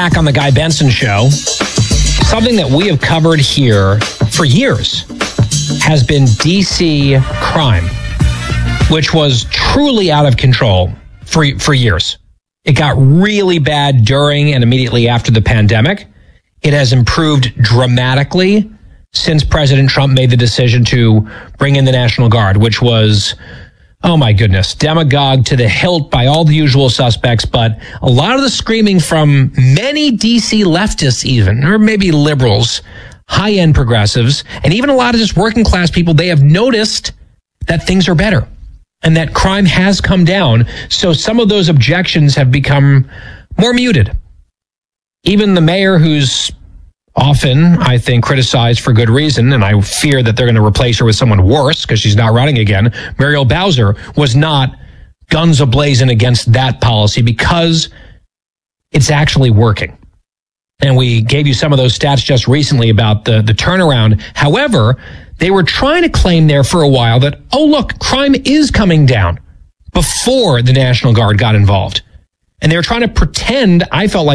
back on the Guy Benson Show. Something that we have covered here for years has been DC crime, which was truly out of control for years. It got really bad during and immediately after the pandemic. It has improved dramatically since President Trump made the decision to bring in the National Guard, which was, oh my goodness, demagogue to the hilt by all the usual suspects. But a lot of the screaming from many DC leftists even, or maybe liberals, high-end progressives, and even a lot of just working class people, they have noticed that things are better and that crime has come down. So some of those objections have become more muted. Even the mayor, who's often, I think, criticized for good reason, and I fear that they're going to replace her with someone worse because she's not running again, Muriel Bowser, was not guns a-blazing against that policy because it's actually working. And we gave you some of those stats just recently about the turnaround. However, they were trying to claim there for a while that, oh, look, crime is coming down before the National Guard got involved. And they were trying to pretend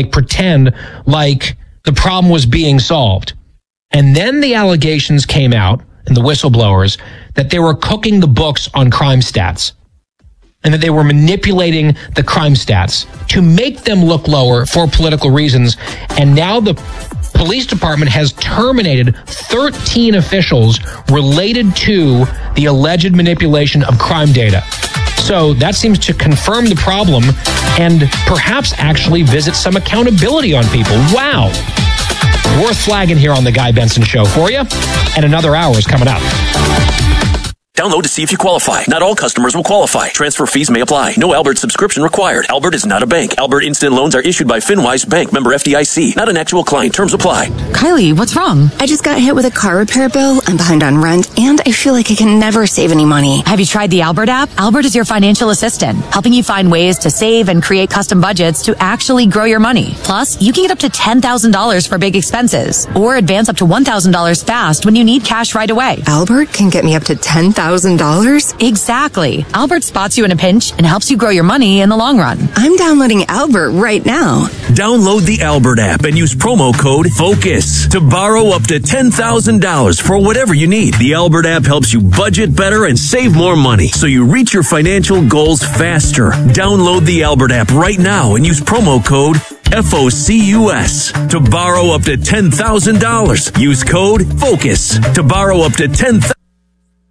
like the problem was being solved. And then the allegations came out, and the whistleblowers, that they were cooking the books on crime stats and that they were manipulating the crime stats to make them look lower for political reasons. And now the police department has terminated 13 officials related to the alleged manipulation of crime data. So that seems to confirm the problem and perhaps actually visit some accountability on people. Wow. Worth flagging here on the Guy Benson Show for you. And another hour is coming up. Download to see if you qualify. Not all customers will qualify. Transfer fees may apply. No Albert subscription required. Albert is not a bank. Albert Instant Loans are issued by FinWise Bank, member FDIC. Not an actual client. Terms apply. Kylie, what's wrong? I just got hit with a car repair bill. I'm behind on rent, and I feel like I can never save any money. Have you tried the Albert app? Albert is your financial assistant, helping you find ways to save and create custom budgets to actually grow your money. Plus, you can get up to $10,000 for big expenses, or advance up to $1,000 fast when you need cash right away. Albert can get me up to $10,000? Exactly. Albert spots you in a pinch and helps you grow your money in the long run. I'm downloading Albert right now. Download the Albert app and use promo code FOCUS to borrow up to $10,000 for whatever you need. The Albert app helps you budget better and save more money so you reach your financial goals faster. Download the Albert app right now and use promo code FOCUS to borrow up to $10,000. Use code FOCUS to borrow up to $10,000.